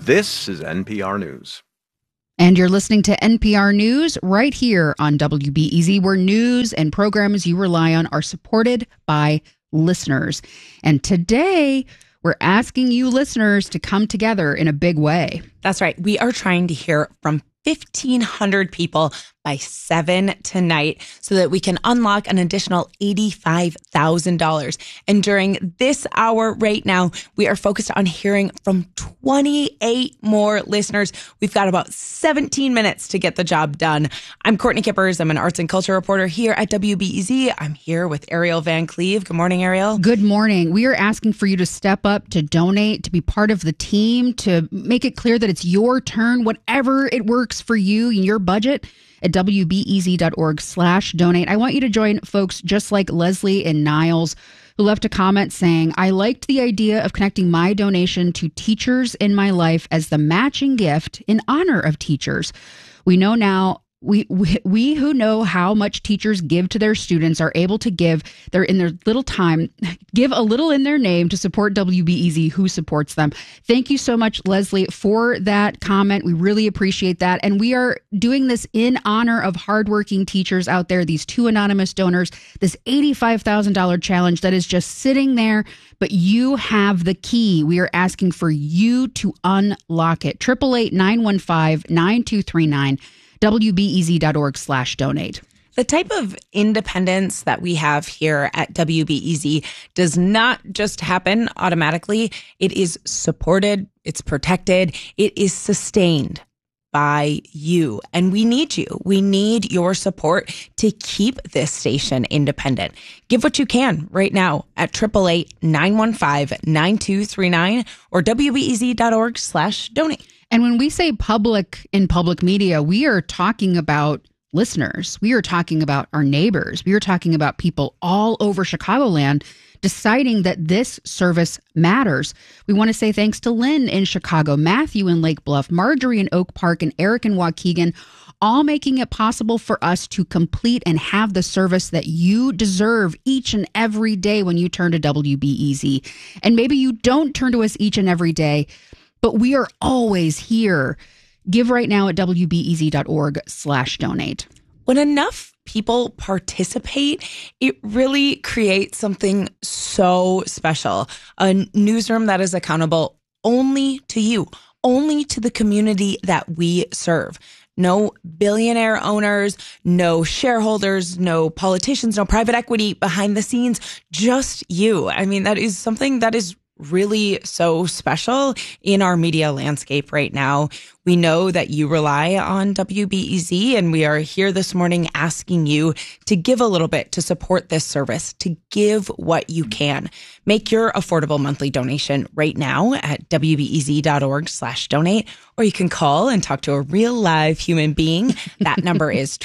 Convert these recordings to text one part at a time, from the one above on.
This is NPR News. And you're listening to NPR News right here on WBEZ, where news and programs you rely on are supported by listeners. And today, we're asking you listeners to come together in a big way. That's right. We are trying to hear from 1,500 people by 7 tonight so that we can unlock an additional $85,000. And during this hour right now, we are focused on hearing from 28 more listeners. We've got about 17 minutes to get the job done. I'm Courtney Kippers. I'm an arts and culture reporter here at WBEZ. I'm here with Ariel Van Cleve. Good morning, Ariel. Good morning. We are asking for you to step up, to donate, to be part of the team, to make it clear that it's your turn, whatever it works for you and your budget. At WBEZ.org/donate. I want you to join folks just like Leslie and Niles, who left a comment saying, I liked the idea of connecting my donation to teachers in my life as the matching gift in honor of teachers. We know now, we who know how much teachers give to their students are able to give in their little time, give a little in their name to support WBEZ, who supports them. Thank you so much, Leslie, for that comment. We really appreciate that. And we are doing this in honor of hardworking teachers out there, these two anonymous donors, this $85,000 challenge that is just sitting there, but you have the key. We are asking for you to unlock it. 888-915-9239. WBEZ.org/donate. The type of independence that we have here at WBEZ does not just happen automatically. It is supported, it's protected, it is sustained by you. And we need you. We need your support to keep this station independent. Give what you can right now at 888-915-9239 or WBEZ.org/donate. And when we say public in public media, we are talking about listeners. We are talking about our neighbors. We are talking about people all over Chicagoland deciding that this service matters. We want to say thanks to Lynn in Chicago, Matthew in Lake Bluff, Marjorie in Oak Park, and Eric in Waukegan, all making it possible for us to complete and have the service that you deserve each and every day when you turn to WBEZ. And maybe you don't turn to us each and every day, but we are always here. Give right now at WBEZ.org/donate. When enough people participate, it really creates something so special. A newsroom that is accountable only to you, only to the community that we serve. No billionaire owners, no shareholders, no politicians, no private equity behind the scenes, just you. I mean, that is something that is really so special in our media landscape right now. We know that you rely on WBEZ, and we are here this morning asking you to give a little bit to support this service, to give what you can. Make your affordable monthly donation right now at WBEZ.org/donate, or you can call and talk to a real live human being. That number is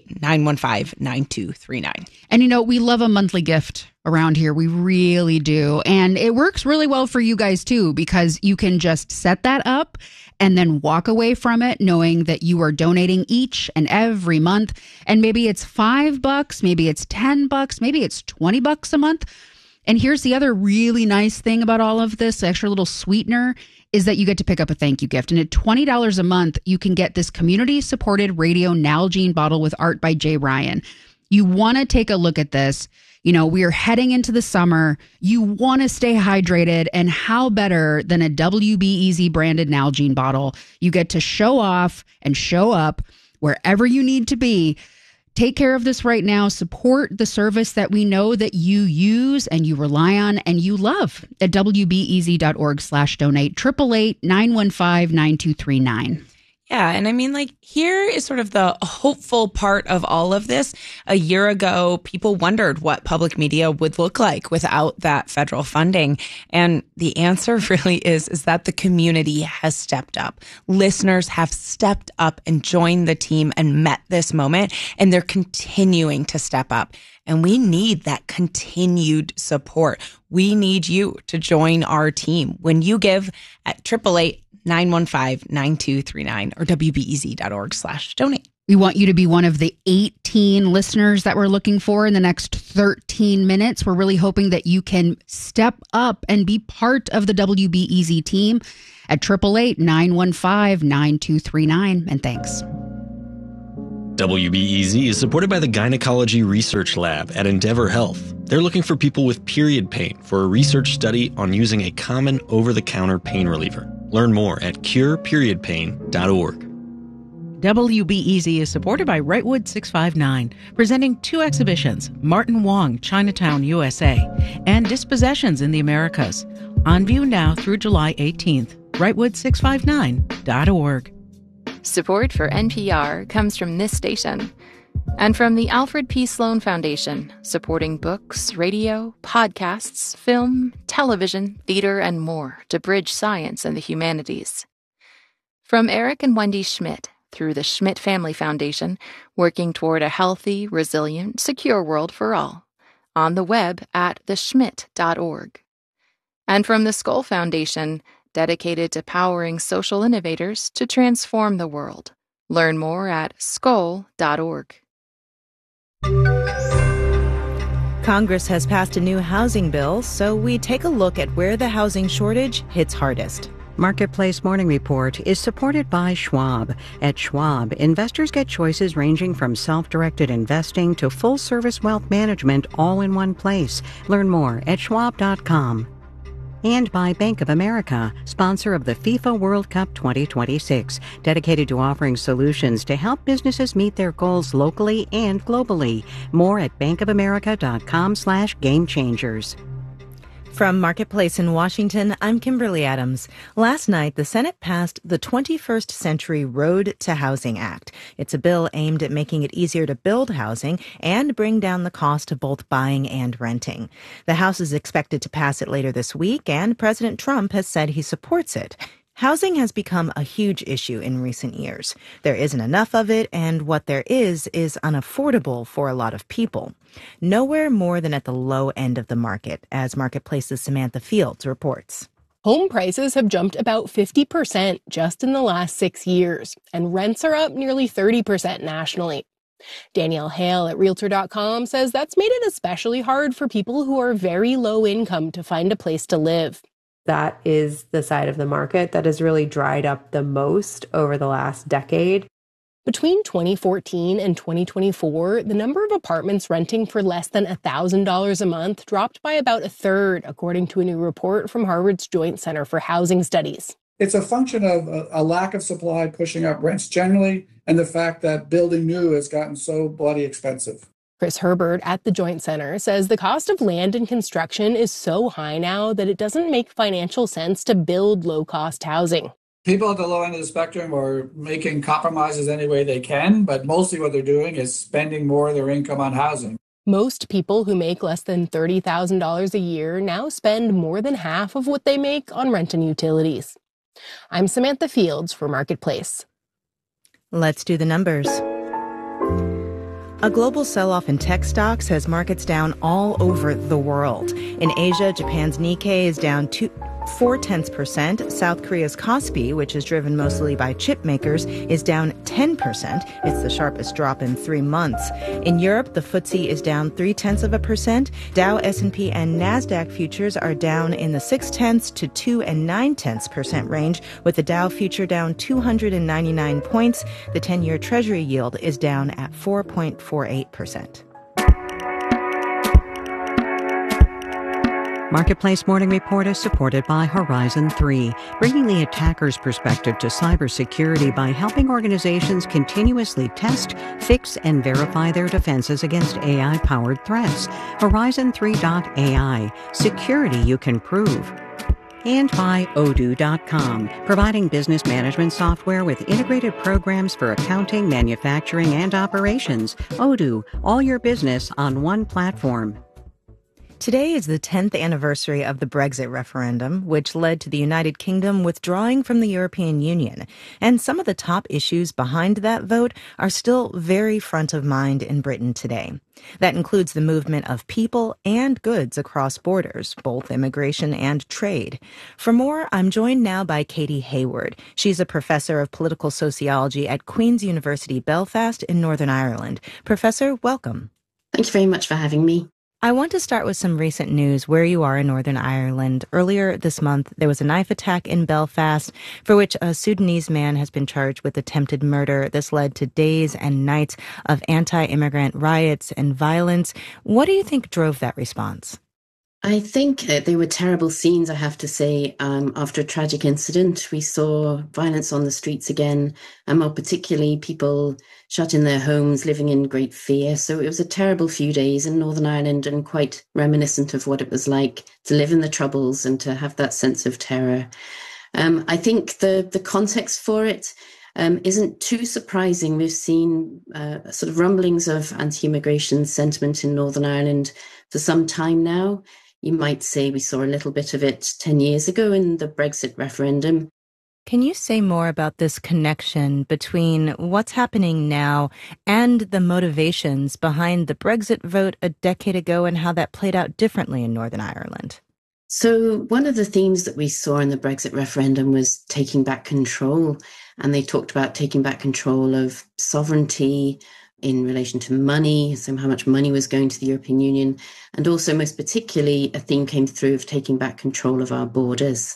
888-915-9239. And we love a monthly gift around here. We really do. And it works really well for you guys too, because you can just set that up and then walk away from it knowing that you are donating each and every month. And maybe it's $5, maybe it's $10, maybe it's $20 a month. And here's the other really nice thing about all of this, extra little sweetener, is that you get to pick up a thank you gift. And at $20 a month, you can get this community-supported radio Nalgene bottle with art by Jay Ryan. You want to take a look at this. We are heading into the summer. You want to stay hydrated, and how better than a WBEZ branded Nalgene bottle? You get to show off and show up wherever you need to be. Take care of this right now. Support the service that we know that you use and you rely on and you love at WBEZ.org/donate. 888-915-9239. Yeah. And I mean, here is sort of the hopeful part of all of this. A year ago, people wondered what public media would look like without that federal funding. And the answer really is that the community has stepped up. Listeners have stepped up and joined the team and met this moment, and they're continuing to step up. And we need that continued support. We need you to join our team. When you give at 888-915-9239 or WBEZ.org/donate. We want you to be one of the 18 listeners that we're looking for in the next 13 minutes. We're really hoping that you can step up and be part of the WBEZ team at 888-915-9239. And thanks. WBEZ is supported by the Gynecology Research Lab at Endeavor Health. They're looking for people with period pain for a research study on using a common over-the-counter pain reliever. Learn more at cureperiodpain.org. WBEZ is supported by Wrightwood 659, presenting two exhibitions, Martin Wong, Chinatown, USA, and Dispossessions in the Americas. On view now through July 18th. Wrightwood659.org. Support for NPR comes from this station and from the Alfred P. Sloan Foundation, supporting books, radio, podcasts, film, television, theater, and more to bridge science and the humanities. From Eric and Wendy Schmidt, through the Schmidt Family Foundation, working toward a healthy, resilient, secure world for all. On the web at theschmidt.org. And from the Skoll Foundation, dedicated to powering social innovators to transform the world. Learn more at skoll.org. Congress has passed a new housing bill, so we take a look at where the housing shortage hits hardest. Marketplace Morning Report is supported by Schwab. At Schwab, investors get choices ranging from self-directed investing to full-service wealth management all in one place. Learn more at schwab.com. And by Bank of America, sponsor of the FIFA World Cup 2026, dedicated to offering solutions to help businesses meet their goals locally and globally. More at bankofamerica.com/gamechangers. From Marketplace in Washington, I'm Kimberly Adams. Last night, the Senate passed the 21st Century Road to Housing Act. It's a bill aimed at making it easier to build housing and bring down the cost of both buying and renting. The House is expected to pass it later this week, and President Trump has said he supports it. Housing has become a huge issue in recent years. There isn't enough of it, and what there is unaffordable for a lot of people. Nowhere more than at the low end of the market, as Marketplace's Samantha Fields reports. Home prices have jumped about 50% just in the last 6 years, and rents are up nearly 30% nationally. Danielle Hale at Realtor.com says that's made it especially hard for people who are very low income to find a place to live. That is the side of the market that has really dried up the most over the last decade. Between 2014 and 2024, the number of apartments renting for less than $1,000 a month dropped by about a third, according to a new report from Harvard's Joint Center for Housing Studies. It's a function of a lack of supply pushing up rents generally, and the fact that building new has gotten so bloody expensive. Chris Herbert at the Joint Center says the cost of land and construction is so high now that it doesn't make financial sense to build low-cost housing. People at the low end of the spectrum are making compromises any way they can, but mostly what they're doing is spending more of their income on housing. Most people who make less than $30,000 a year now spend more than half of what they make on rent and utilities. I'm Samantha Fields for Marketplace. Let's do the numbers. A global sell-off in tech stocks has markets down all over the world. In Asia, Japan's Nikkei is down 0.4%. South Korea's Kospi, which is driven mostly by chip makers, is down 10%. It's the sharpest drop in 3 months. In Europe, the FTSE is down 0.3%. Dow, S&P, and NASDAQ futures are down in the 0.6 to 2.9% range, with the Dow future down 299 points. The 10-year Treasury yield is down at 4.48%. Marketplace Morning Report is supported by Horizon 3, bringing the attacker's perspective to cybersecurity by helping organizations continuously test, fix, and verify their defenses against AI-powered threats. Horizon3.ai, security you can prove. And by Odoo.com, providing business management software with integrated programs for accounting, manufacturing, and operations. Odoo, all your business on one platform. Today is the 10th anniversary of the Brexit referendum, which led to the United Kingdom withdrawing from the European Union. And some of the top issues behind that vote are still very front of mind in Britain today. That includes the movement of people and goods across borders, both immigration and trade. For more, I'm joined now by Katie Hayward. She's a professor of political sociology at Queen's University Belfast in Northern Ireland. Professor, welcome. Thank you very much for having me. I want to start with some recent news where you are in Northern Ireland. Earlier this month, there was a knife attack in Belfast for which a Sudanese man has been charged with attempted murder. This led to days and nights of anti-immigrant riots and violence. What do you think drove that response? I think they were terrible scenes, I have to say. After a tragic incident, we saw violence on the streets again, and more particularly people shut in their homes, living in great fear. So it was a terrible few days in Northern Ireland and quite reminiscent of what it was like to live in the Troubles and to have that sense of terror. I think the context for it isn't too surprising. We've seen sort of rumblings of anti-immigration sentiment in Northern Ireland for some time now. You might say we saw a little bit of it 10 years ago in the Brexit referendum. Can you say more about this connection between what's happening now and the motivations behind the Brexit vote a decade ago and how that played out differently in Northern Ireland? So one of the themes that we saw in the Brexit referendum was taking back control. And they talked about taking back control of sovereignty in relation to money, so how much money was going to the European Union. And also, most particularly, a theme came through of taking back control of our borders.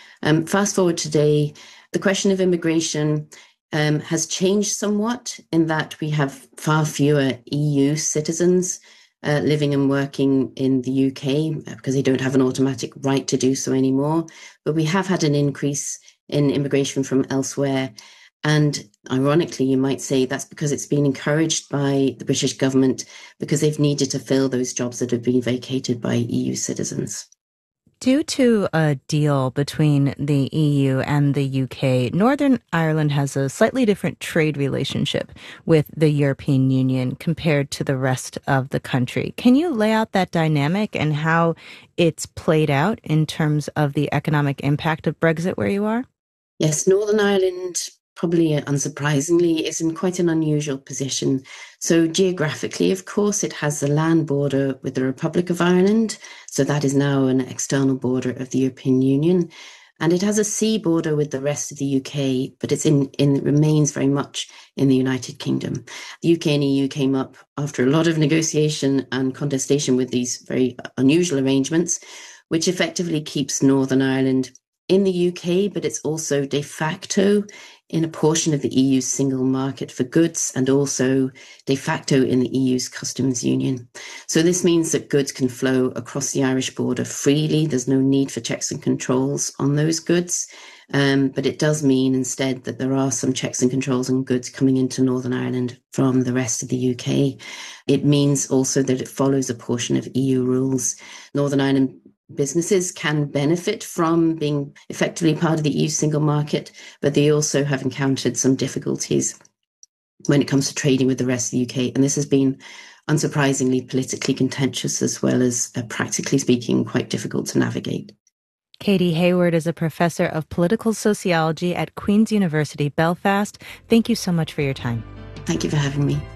Fast forward today, the question of immigration has changed somewhat in that we have far fewer EU citizens living and working in the UK because they don't have an automatic right to do so anymore. But we have had an increase in immigration from elsewhere. And ironically, you might say that's because it's been encouraged by the British government because they've needed to fill those jobs that have been vacated by EU citizens. Due to a deal between the EU and the UK, Northern Ireland has a slightly different trade relationship with the European Union compared to the rest of the country. Can you lay out that dynamic and how it's played out in terms of the economic impact of Brexit where you are? Yes, Northern Ireland, probably unsurprisingly, is in quite an unusual position. So geographically, of course, it has the land border with the Republic of Ireland. So that is now an external border of the European Union. And it has a sea border with the rest of the UK, but it remains very much in the United Kingdom. The UK and EU came up after a lot of negotiation and contestation with these very unusual arrangements, which effectively keeps Northern Ireland in the UK, but it's also de facto in a portion of the EU's single market for goods and also de facto in the EU's customs union. So this means that goods can flow across the Irish border freely. There's no need for checks and controls on those goods. But it does mean instead that there are some checks and controls on goods coming into Northern Ireland from the rest of the UK. It means also that it follows a portion of EU rules. Northern Ireland businesses can benefit from being effectively part of the EU single market, but they also have encountered some difficulties when it comes to trading with the rest of the UK. And this has been unsurprisingly politically contentious as well as practically speaking quite difficult to navigate. Katie Hayward is a professor of political sociology at Queen's University Belfast. Thank you so much for your time. Thank you for having me.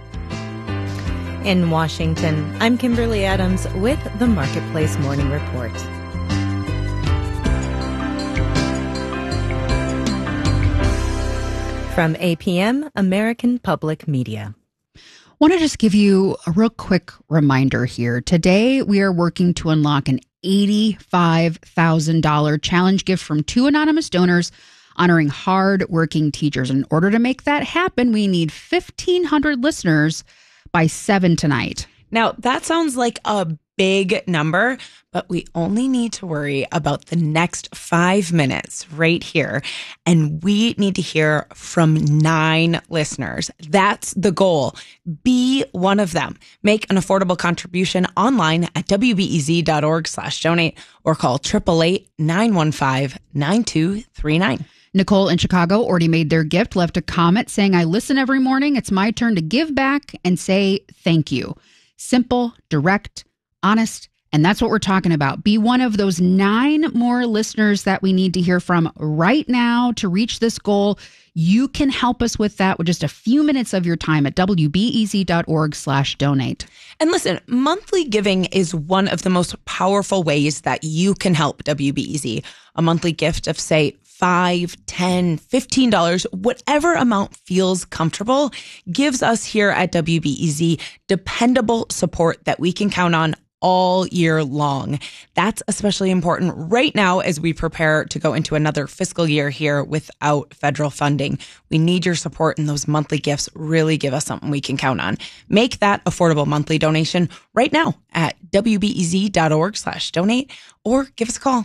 In Washington, I'm Kimberly Adams with the Marketplace Morning Report. From APM, American Public Media. Want to just give you a real quick reminder here. Today, we are working to unlock an $85,000 challenge gift from 2 anonymous donors honoring hard-working teachers. In order to make that happen, we need 1,500 listeners by 7 tonight. Now, that sounds like a big number, but we only need to worry about the next 5 minutes right here. And we need to hear from 9 listeners. That's the goal. Be one of them. Make an affordable contribution online at wbez.org/donate or call 888-915-9239. Nicole in Chicago already made their gift, left a comment saying, I listen every morning. It's my turn to give back and say thank you. Simple, direct, honest, And that's what we're talking about. Be one of those 9 more listeners that we need to hear from right now to reach this goal. You can help us with that with just a few minutes of your time at wbez.org/donate. And listen, monthly giving is one of the most powerful ways that you can help WBEZ. A monthly gift of, say, $5, $10, $15, whatever amount feels comfortable, gives us here at WBEZ dependable support that we can count on all year long. That's especially important right now as we prepare to go into another fiscal year here without federal funding. We need your support, and those monthly gifts really give us something we can count on. Make that affordable monthly donation right now at wbez.org/donate or give us a call,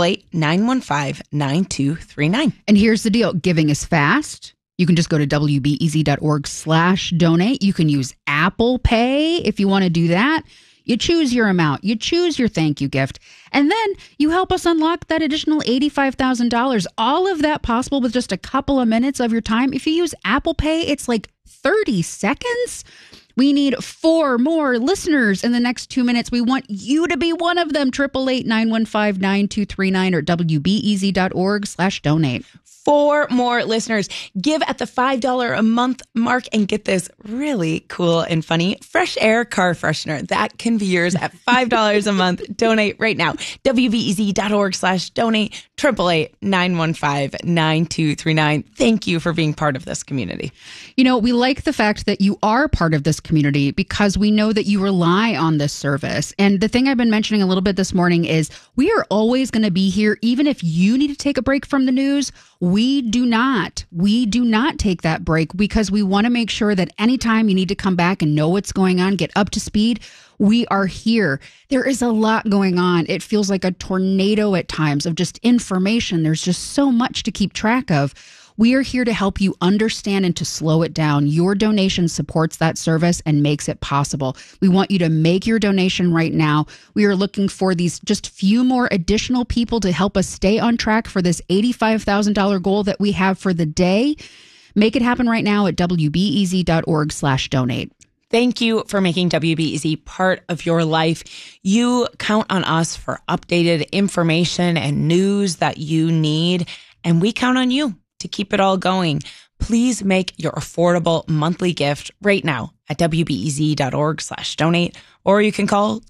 888-915-9239. And here's the deal. Giving is fast. You can just go to wbez.org/donate. You can use Apple Pay if you want to do that. You choose your amount, you choose your thank you gift, and then you help us unlock that additional $85,000. All of that possible with just a couple of minutes of your time. If you use Apple Pay, it's like 30 seconds. We need 4 more listeners in the next 2 minutes. We want you to be one of them. 888-915-9239 or wbez.org/donate. 4 more listeners. Give at the $5 a month mark and get this really cool and funny Fresh Air car freshener. That can be yours at $5 a month. Donate right now. wbez.org/donate. 888-915-9239. Thank you for being part of this community. You know, we like the fact that you are part of this community because we know that you rely on this service. And the thing I've been mentioning a little bit this morning is we are always going to be here, even if you need to take a break from the news. We do not take that break because we want to make sure that anytime you need to come back and know what's going on, get up to speed, we are here. There is a lot going on. It feels like a tornado at times of just information. There's just so much to keep track of. We are here to help you understand and to slow it down. Your donation supports that service and makes it possible. We want you to make your donation right now. We are looking for these just few more additional people to help us stay on track for this $85,000 goal that we have for the day. Make it happen right now at wbez.org/donate. Thank you for making WBEZ part of your life. You count on us for updated information and news that you need, and we count on you to keep it all going. Please make your affordable monthly gift right now at wbez.org/donate, or you can call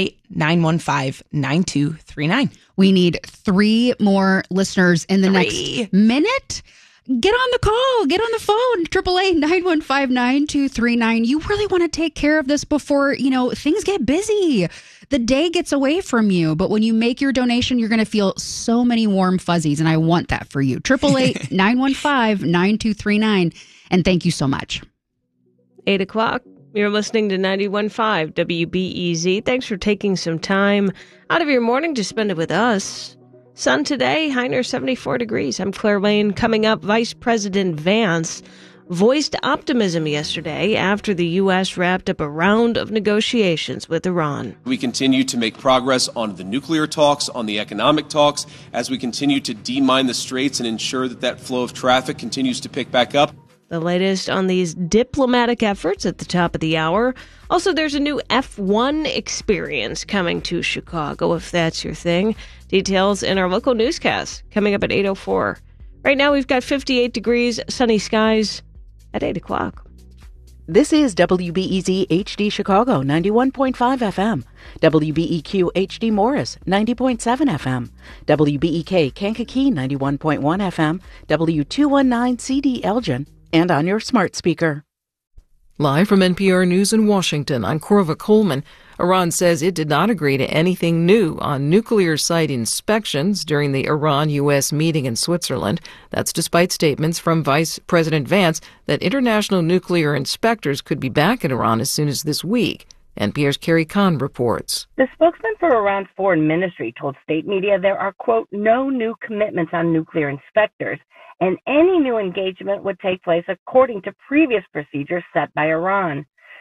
888-915-9239. We need 3 more listeners in the next minute. Get on the call. Get on the phone. 888-915-9239. You really want to take care of this before, things get busy. The day gets away from you. But when you make your donation, you're going to feel so many warm fuzzies. And I want that for you. 888-915-9239. And thank you so much. 8 o'clock. You're listening to 91.5 WBEZ. Thanks for taking some time out of your morning to spend it with us. Sun today, high near 74 degrees. I'm Claire Lane. Coming up, Vice President Vance voiced optimism yesterday after the U.S. wrapped up a round of negotiations with Iran. We continue to make progress on the nuclear talks, on the economic talks, as we continue to demine the straits and ensure that flow of traffic continues to pick back up. The latest on these diplomatic efforts at the top of the hour. Also, there's a new F1 experience coming to Chicago, if that's your thing. Details in our local newscast coming up at 8:04. Right now, we've got 58 degrees, sunny skies at 8 o'clock. This is WBEZ HD Chicago, 91.5 FM. WBEQ HD Morris, 90.7 FM. WBEK Kankakee, 91.1 FM. W219 CD Elgin, and on your smart speaker. Live from NPR News in Washington, I'm Corva Coleman. Iran says it did not agree to anything new on nuclear site inspections during the Iran-U.S. meeting in Switzerland. That's despite statements from Vice President Vance that international nuclear inspectors could be back in Iran as soon as this week. NPR's Carrie Kahn reports. The spokesman for Iran's foreign ministry told state media there are, quote, no new commitments on nuclear inspectors, and any new engagement would take place according to previous procedures set by Iran.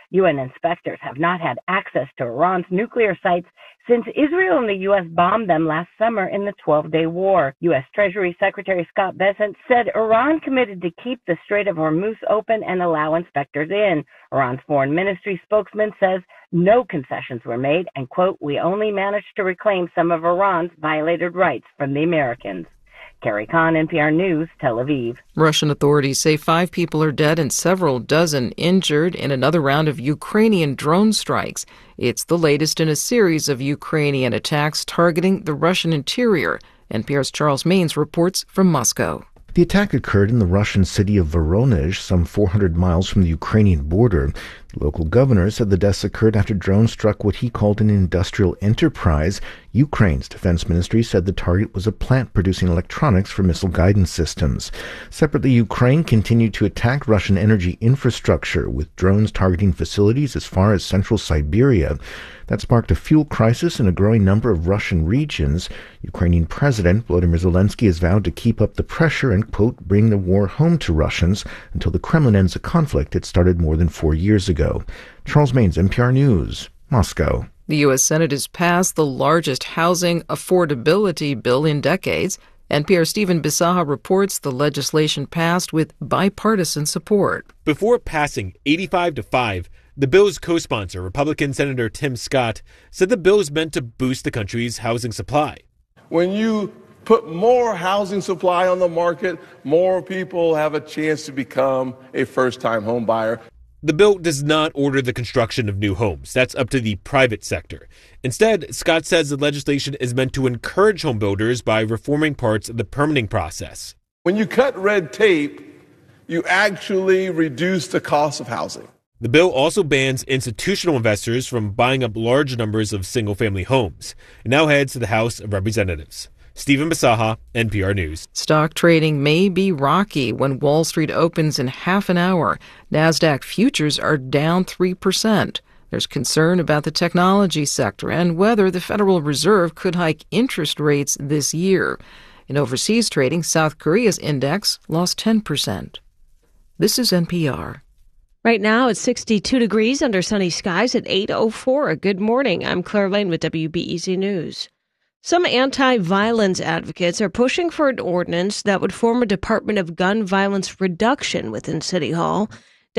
UN inspectors have not had access to Iran's nuclear sites since Israel and the U.S. bombed them last summer in the 12-day war. U.S. Treasury Secretary Scott Bessent said Iran committed to keep the Strait of Hormuz open and allow inspectors in. Iran's foreign ministry spokesman says no concessions were made and, quote, we only managed to reclaim some of Iran's violated rights from the Americans. Carrie Kahn, NPR News, Tel Aviv. Russian authorities say 5 people are dead and several dozen injured in another round of Ukrainian drone strikes. It's the latest in a series of Ukrainian attacks targeting the Russian interior. NPR's Charles Maines reports from Moscow. The attack occurred in the Russian city of Voronezh, some 400 miles from the Ukrainian border. The local governor said the deaths occurred after drones struck what he called an industrial enterprise. Ukraine's defense ministry said the target was a plant producing electronics for missile guidance systems. Separately, Ukraine continued to attack Russian energy infrastructure, with drones targeting facilities as far as central Siberia. That sparked a fuel crisis in a growing number of Russian regions. Ukrainian President Volodymyr Zelensky has vowed to keep up the pressure and, quote, bring the war home to Russians until the Kremlin ends a conflict it started more than 4 years ago. Charles Maines, NPR News, Moscow. The U.S. Senate has passed the largest housing affordability bill in decades. NPR's Stephen Bisaha reports the legislation passed with bipartisan support. Before passing 85-5, the bill's co-sponsor, Republican Senator Tim Scott, said the bill is meant to boost the country's housing supply. When you put more housing supply on the market, more people have a chance to become a first-time home buyer. The bill does not order the construction of new homes. That's up to the private sector. Instead, Scott says the legislation is meant to encourage home builders by reforming parts of the permitting process. When you cut red tape, you actually reduce the cost of housing. The bill also bans institutional investors from buying up large numbers of single-family homes. It now heads to the House of Representatives. Stephen Bisaha, NPR News. Stock trading may be rocky when Wall Street opens in half an hour. NASDAQ futures are down 3%. There's concern about the technology sector and whether the Federal Reserve could hike interest rates this year. In overseas trading, South Korea's index lost 10%. This is NPR. Right now, it's 62 degrees under sunny skies at 8:04. Good morning. I'm Claire Lane with WBEZ News. Some anti-violence advocates are pushing for an ordinance that would form a Department of Gun Violence Reduction within City Hall.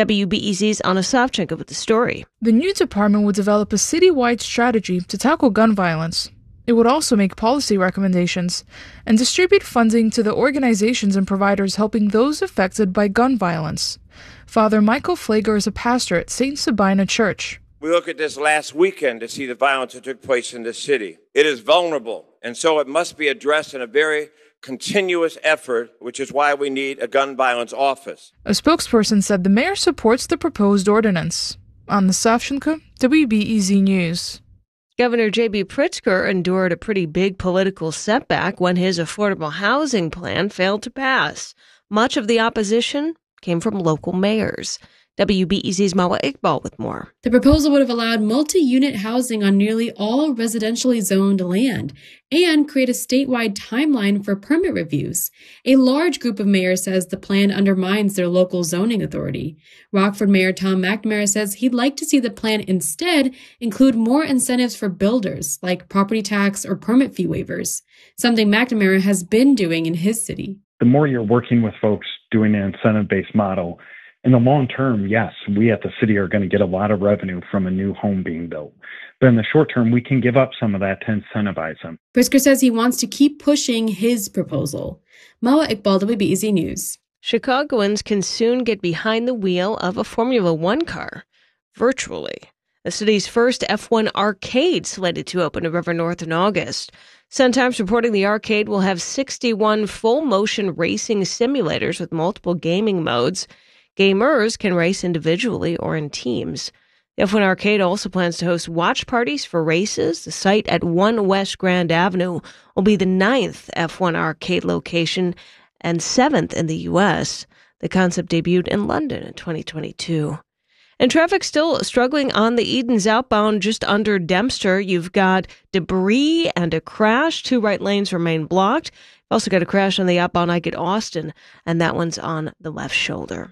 WBEZ's Anna Savchenko with the story. The new department would develop a citywide strategy to tackle gun violence. It would also make policy recommendations and distribute funding to the organizations and providers helping those affected by gun violence. Father Michael Flager is a pastor at St. Sabina Church. We look at this last weekend to see the violence that took place in this city. It is vulnerable, and so it must be addressed in a very continuous effort, which is why we need a gun violence office. A spokesperson said the mayor supports the proposed ordinance. Anna Savchenko, WBEZ News. Governor J.B. Pritzker endured a pretty big political setback when his affordable housing plan failed to pass. Much of the opposition came from local mayors. WBEZ's Mawa Iqbal with more. The proposal would have allowed multi-unit housing on nearly all residentially zoned land and create a statewide timeline for permit reviews. A large group of mayors says the plan undermines their local zoning authority. Rockford Mayor Tom McNamara says he'd like to see the plan instead include more incentives for builders, like property tax or permit fee waivers, something McNamara has been doing in his city. The more you're working with folks doing an incentive-based model, in the long term, yes, we at the city are going to get a lot of revenue from a new home being built. But in the short term, we can give up some of that to incentivize them. Pritzker says he wants to keep pushing his proposal. Mawa Iqbal, WBEZ News. Chicagoans can soon get behind the wheel of a Formula One car, virtually. The city's first F1 arcade slated to open in River North in August. Sun Times reporting the arcade will have 61 full-motion racing simulators with multiple gaming modes. Gamers can race individually or in teams. The F1 Arcade also plans to host watch parties for races. The site at 1 West Grand Avenue will be the 9th F1 Arcade location and 7th in the U.S. The concept debuted in London in 2022. And traffic still struggling on the Edens outbound just under Dempster. You've got debris and a crash. 2 right lanes remain blocked. You've also got a crash on the outbound I get Austin, and that one's on the left shoulder.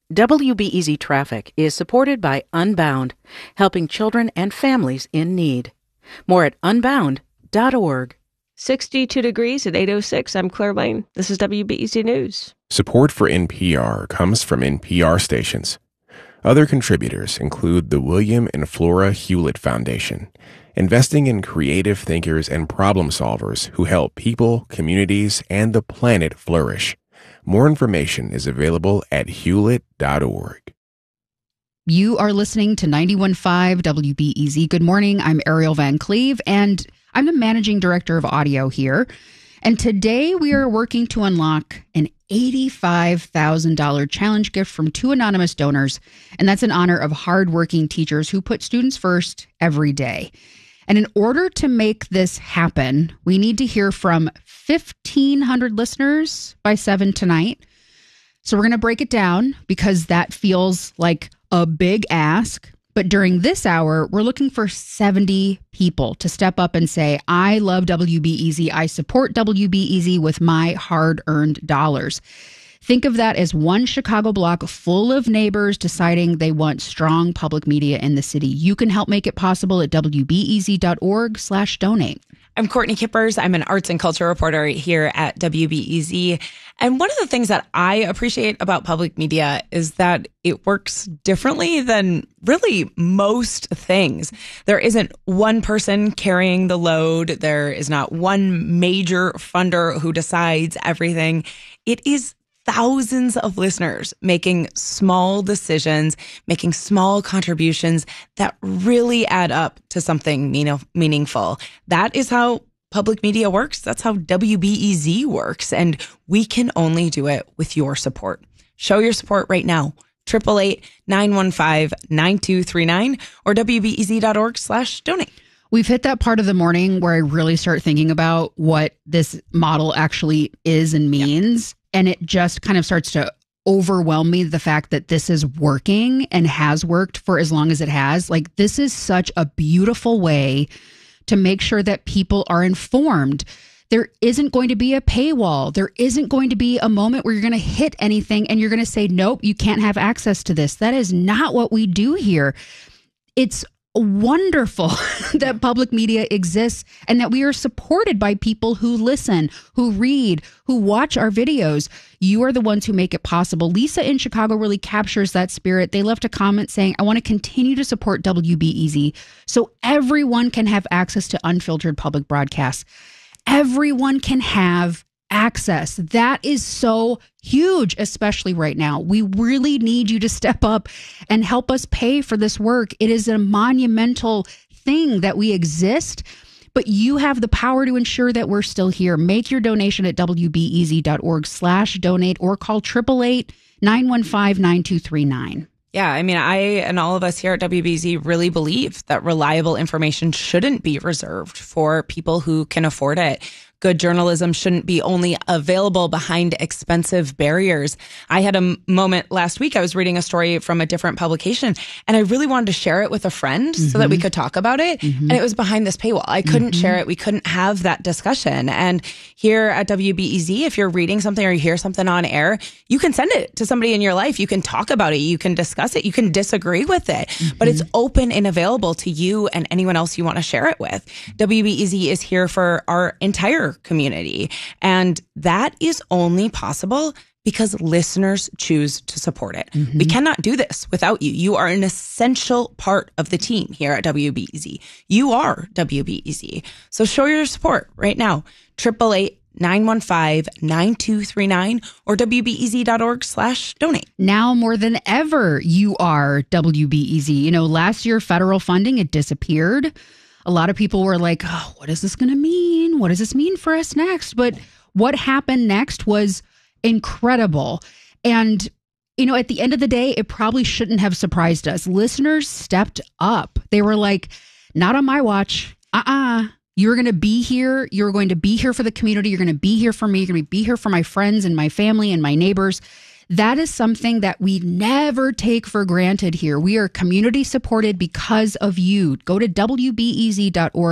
WBEZ Traffic is supported by Unbound, helping children and families in need. More at unbound.org. 62 degrees at 8:06. I'm Claire Lane. This is WBEZ News. Support for NPR comes from NPR stations. Other contributors include the William and Flora Hewlett Foundation, investing in creative thinkers and problem solvers who help people, communities, and the planet flourish. More information is available at hewlett.org. You are listening to 91.5 WBEZ. Good morning. I'm Ariel Van Cleve, and I'm the managing director of audio here. And today we are working to unlock an $85,000 challenge gift from 2 anonymous donors. And that's in honor of hardworking teachers who put students first every day. And in order to make this happen, we need to hear from 1,500 listeners by 7 tonight. So we're going to break it down because that feels like a big ask. But during this hour, we're looking for 70 people to step up and say, I love WBEZ. I support WBEZ with my hard-earned dollars. Think of that as one Chicago block full of neighbors deciding they want strong public media in the city. You can help make it possible at wbez.org/donate. I'm Courtney Kippers. I'm an arts and culture reporter here at WBEZ. And one of the things that I appreciate about public media is that it works differently than really most things. There isn't one person carrying the load. There is not one major funder who decides everything. It is thousands of listeners making small decisions, making small contributions that really add up to something meaningful. That is how public media works. That's how WBEZ works. And we can only do it with your support. Show your support right now. 888-915-9239 or WBEZ.org/donate. We've hit that part of the morning where I really start thinking about what this model actually is and means. And it just kind of starts to overwhelm me, the fact that this is working and has worked for as long as it has. Like, this is such a beautiful way to make sure that people are informed. There isn't going to be a paywall. There isn't going to be a moment where you're going to hit anything and you're going to say, nope, you can't have access to this. That is not what we do here. It's wonderful that public media exists and that we are supported by people who listen, who read, who watch our videos. You are the ones who make it possible. Lisa in Chicago really captures that spirit. They left a comment saying, I want to continue to support WBEZ so everyone can have access to unfiltered public broadcasts. Everyone can have access. That is so huge, especially right now. We really need you to step up and help us pay for this work. It is a monumental thing that we exist, but you have the power to ensure that we're still here. Make your donation at wbez.org/donate or call 888-915-9239. Yeah, I mean, I and all of us here at WBEZ really believe that reliable information shouldn't be reserved for people who can afford it. Good journalism shouldn't be only available behind expensive barriers. I had a moment last week. I was reading a story from a different publication, and I really wanted to share it with a friend so that we could talk about it. And it was behind this paywall. I couldn't share it. We couldn't have that discussion. And here at WBEZ, if you're reading something or you hear something on air, you can send it to somebody in your life. You can talk about it. You can discuss it. You can disagree with it. But it's open and available to you and anyone else you want to share it with. WBEZ is here for our entire community. And that is only possible because listeners choose to support it. We cannot do this without you. You are an essential part of the team here at WBEZ. You are WBEZ. So show your support right now. 888-915-9239 or WBEZ.org/donate. Now more than ever, you are WBEZ. You know, last year, federal funding, it disappeared. A lot of people were like, oh, what is this going to mean? What does this mean for us next? But what happened next was incredible. And, you know, at the end of the day, it probably shouldn't have surprised us. Listeners stepped up. They were like, not on my watch. You're going to be here. You're going to be here for the community. You're going to be here for me. You're going to be here for my friends and my family and my neighbors. That is something that we never take for granted here. We are community supported because of you. Go to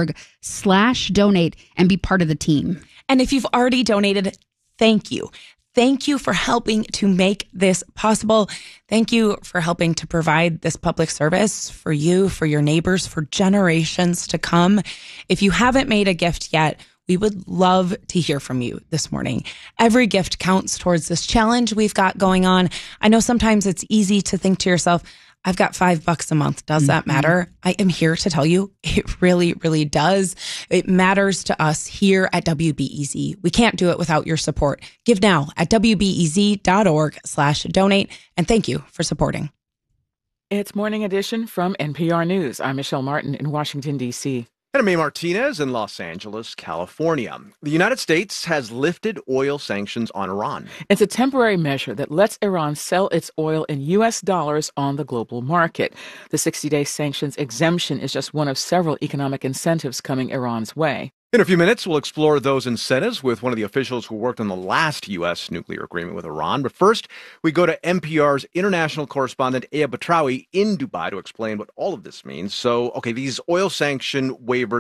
WBEZ.org/donate and be part of the team. And if you've already donated, thank you. Thank you for helping to make this possible. Thank you for helping to provide this public service for you, for your neighbors, for generations to come. If you haven't made a gift yet, we would love to hear from you this morning. Every gift counts towards this challenge we've got going on. I know sometimes it's easy to think to yourself, I've got $5 a month. Does that matter? I am here to tell you it really, really does. It matters to us here at WBEZ. We can't do it without your support. Give now at WBEZ.org/donate. And thank you for supporting. It's Morning Edition from NPR News. I'm Michelle Martin in Washington, D.C. And I'm May Martinez in Los Angeles, California. The United States has lifted oil sanctions on Iran. It's a temporary measure that lets Iran sell its oil in U.S. dollars on the global market. The 60-day sanctions exemption is just one of several economic incentives coming Iran's way. In a few minutes, we'll explore those incentives with one of the officials who worked on the last U.S. nuclear agreement with Iran. But first, we go to NPR's international correspondent, Aya Batrawi, in Dubai to explain what all of this means. So, these oil sanction waivers